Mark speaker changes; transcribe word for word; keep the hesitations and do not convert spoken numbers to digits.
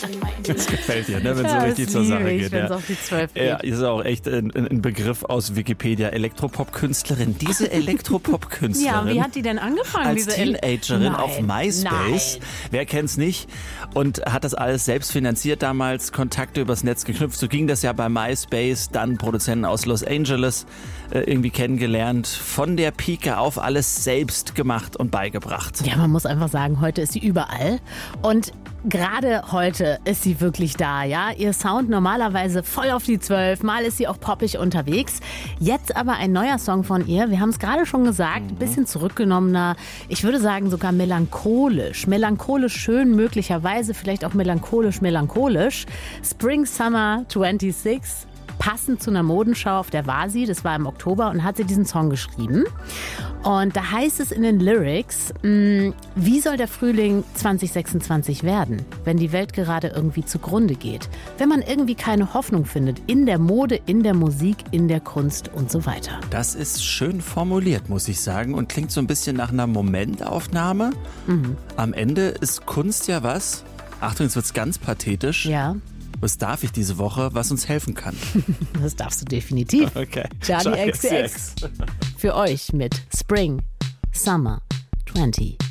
Speaker 1: Das gefällt dir, ne, wenn es
Speaker 2: Ja,
Speaker 1: so richtig
Speaker 2: das
Speaker 1: zur
Speaker 2: liebe
Speaker 1: Sache
Speaker 2: ich,
Speaker 1: geht.
Speaker 2: wenn es
Speaker 1: Ja.
Speaker 2: auf die zwölf geht.
Speaker 1: Ja, ist auch echt ein, ein Begriff aus Wikipedia. Elektropop-Künstlerin. Diese Elektropop-Künstlerin.
Speaker 2: Ja, wie hat die denn angefangen?
Speaker 1: Als
Speaker 2: diese Ele-
Speaker 1: Teenagerin
Speaker 2: Nein,
Speaker 1: auf MySpace.
Speaker 2: Nein.
Speaker 1: Wer kennt's nicht? Und hat das alles selbst finanziert damals, Kontakte übers Netz geknüpft. So ging das ja bei MySpace. Dann Produzenten aus Los Angeles äh, irgendwie kennengelernt. Von der Pike auf alles selbst gemacht und beigebracht.
Speaker 2: Ja, man muss einfach sagen, heute ist sie überall. Und gerade heute ist sie wirklich da, ja. Ihr Sound normalerweise voll auf die zwölf, mal ist sie auch poppig unterwegs. Jetzt aber ein neuer Song von ihr. Wir haben es gerade schon gesagt, ein bisschen zurückgenommener. Ich würde sagen sogar melancholisch. Melancholisch schön, möglicherweise vielleicht auch melancholisch, melancholisch. Spring Summer sechsundzwanzig. Passend zu einer Modenschau auf der Vasi, das war im Oktober, und hat sie diesen Song geschrieben. Und da heißt es in den Lyrics, mh, wie soll der Frühling zwanzig sechsundzwanzig werden, wenn die Welt gerade irgendwie zugrunde geht? Wenn man irgendwie keine Hoffnung findet in der Mode, in der Musik, in der Kunst und so weiter.
Speaker 1: Das ist schön formuliert, muss ich sagen, und klingt so ein bisschen nach einer Momentaufnahme. Mhm. Am Ende ist Kunst ja was, Achtung, jetzt wird's ganz pathetisch.
Speaker 2: Ja.
Speaker 1: Was darf ich diese Woche, was uns helfen kann?
Speaker 2: Das darfst du definitiv.
Speaker 1: Okay.
Speaker 2: Charlie X C X. Für euch mit Spring Summer zwanzig.